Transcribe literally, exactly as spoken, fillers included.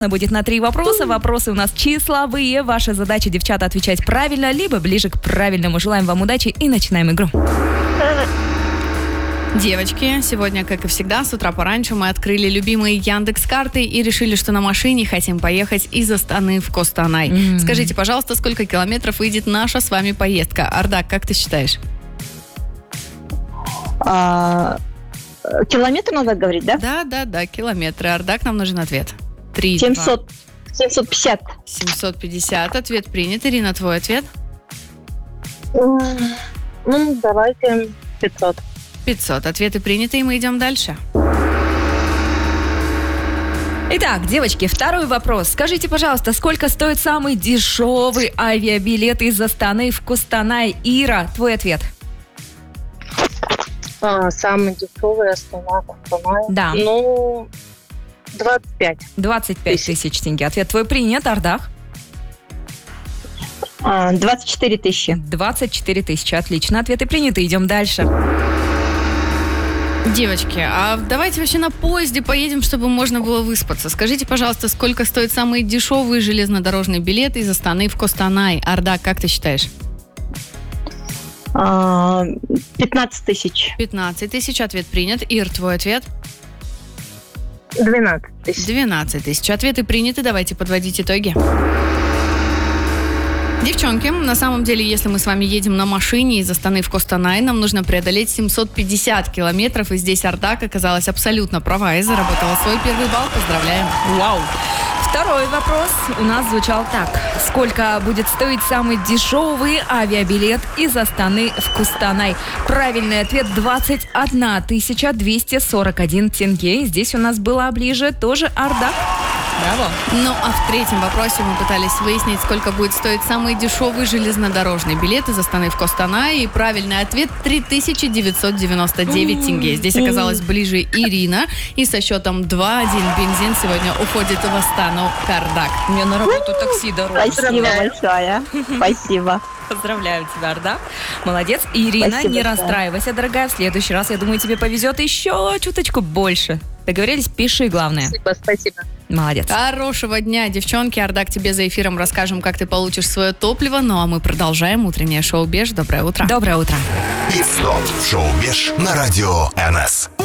Будет на три вопроса. Вопросы у нас числовые. Ваша задача, девчата, отвечать правильно, либо ближе к правильному. Желаем вам удачи и начинаем игру. Девочки, сегодня, как и всегда, с утра пораньше мы открыли любимые Яндекс.Карты и решили, что на машине хотим поехать из Астаны в Костанай. Mm-hmm. Скажите, пожалуйста, сколько километров выйдет наша с вами поездка? Ардак, как ты считаешь? А, километр надо говорить, да? Да, да, да, километры. Ардак, нам нужен ответ. Три, семьсот, семьсот пятьдесят. семьсот пятьдесят. Ответ принят. Ирина, твой ответ? Ну, давайте пятьсот. пятьсот. Ответы приняты, и мы идем дальше. Итак, девочки, второй вопрос. Скажите, пожалуйста, сколько стоит самый дешевый авиабилет из Астаны в Костанай? Ира, твой ответ. А, самый дешевый Астана, Костанай. Да. Ну, двадцать пять. двадцать пять тысяч тенге. Ответ твой принят, Ардак. А, двадцать четыре тысячи. двадцать четыре тысячи. Отлично. Ответы приняты. Идем дальше. Девочки, а давайте вообще на поезде поедем, чтобы можно было выспаться. Скажите, пожалуйста, сколько стоит самый дешевый железнодорожный билет из Астаны в Костанай? Ардак, как ты считаешь? А, пятнадцать тысяч. пятнадцать тысяч. Ответ принят. Ир, твой ответ? двенадцать тысяч. двенадцать тысяч. Ответы приняты. Давайте подводить итоги. Девчонки, на самом деле, если мы с вами едем на машине из Астаны в Костанай, нам нужно преодолеть семьсот пятьдесят километров, и здесь Ардак оказалась абсолютно права и заработала свой первый балл. Поздравляем. Вау! Второй вопрос у нас звучал так. Сколько будет стоить самый дешевый авиабилет из Астаны в Костанай? Правильный ответ двадцать одна тысяча двести сорок один тенге. Здесь у нас была ближе тоже Ардак. Браво. Ну, а в третьем вопросе мы пытались выяснить, сколько будет стоить самый дешевый железнодорожный билет из Астаны в Костанай. И правильный ответ три тысячи девятьсот девяносто девять тенге. Здесь оказалась ближе Ирина. И со счетом два один бензин сегодня уходит в Астану к Ардак. Мне на работу такси дорога. Спасибо большое. Спасибо. Поздравляю тебя, Ардак. Молодец. Ирина, Спасибо, не да. расстраивайся, дорогая. В следующий раз, я думаю, тебе повезет еще чуточку больше. Договорились? Пиши, главное. Спасибо, спасибо. Молодец. Хорошего дня, девчонки. Ардак, тебе за эфиром расскажем, как ты получишь свое топливо. Ну, а мы продолжаем утреннее шоу «Беж». Доброе утро. Доброе утро. Пит-стоп в шоу «Беж» на радио эн эс.